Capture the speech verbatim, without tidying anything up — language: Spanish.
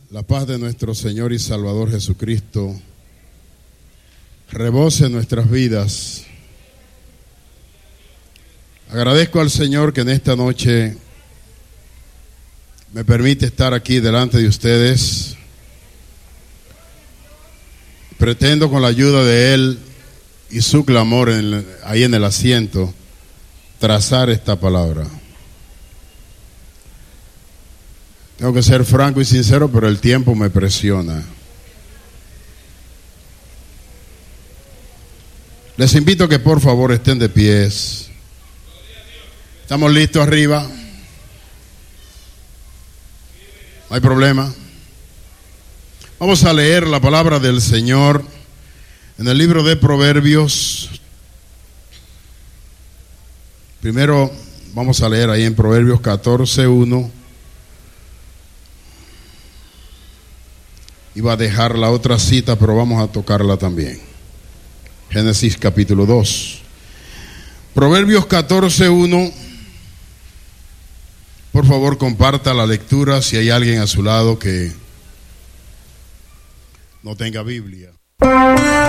La paz de nuestro Señor y Salvador Jesucristo rebose en nuestras vidas. Agradezco al Señor que en esta noche me permite estar aquí delante de ustedes. Pretendo, con la ayuda de Él y su clamor en el, ahí en el asiento, trazar esta palabra. Tengo que ser franco y sincero, pero el tiempo me presiona. Les invito a que por favor estén de pies. ¿Estamos listos arriba? ¿No hay problema? Vamos a leer la palabra del Señor en el libro de Proverbios. Primero vamos a leer ahí en Proverbios catorce, uno. Iba a dejar la otra cita, pero vamos a tocarla también. Génesis capítulo dos. Proverbios catorce, uno. Por favor, comparta la lectura si hay alguien a su lado que no tenga Biblia.